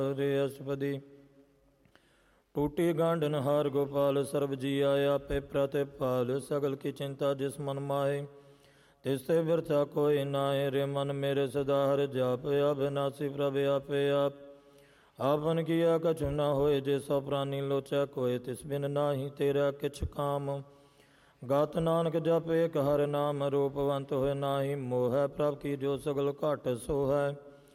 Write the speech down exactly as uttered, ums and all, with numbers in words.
ਰੇ ਅਸਪਦੀ ਟੂਟੀ ਗਾਂਢਨ ਹਾਰ ਗੋਪਾਲ ਸਰਬ ਜੀ ਆਇਆ ਆਪੇ ਪ੍ਰਤਿਪਾਲ ਸਗਲ ਕੀ ਚਿੰਤਾ ਜਿਸ ਮਨ ਮਾਹੇ ਤਿਸ ਤੇ ਬਿਰਥਾ ਕੋਈ ਨਾਏ ਰੇ ਮਨ ਮੇਰੇ ਸਦਾ ਹਰਿ ਜਾਪ ਅਬਿਨਾਸੀ ਪ੍ਰਭ ਆਪੇ ਆਪ ਆਪਨ ਕੀਆ ਕਛੁ ਨਾ ਹੋਏ ਜੇ ਸੋ ਪ੍ਰਾਨੀ ਲੋਚੈ ਕੋਏ ਤਿਸ ਬਿਨ ਨਾਹੀ ਤੇਰਾ ਕਿਛ ਕਾਮ ਗਾਤ ਨਾਨਕ ਜਪ ਏਕ ਹਰਿ ਨਾਮ ਰੂਪਵੰਤ ਹੋਏ ਨਾਹੀ ਮੋਹ ਪ੍ਰਭ ਕੀ ਜੋ ਸਗਲ ਘਟ ਸੋ ਹੈ